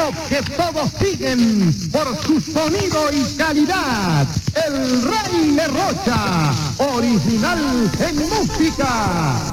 sello que todos siguen por su sonido y calidad. El Rey de Rocha, original en música.